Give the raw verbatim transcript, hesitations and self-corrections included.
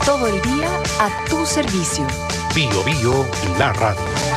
Todo el día a tu servicio. Bio Bio, la radio.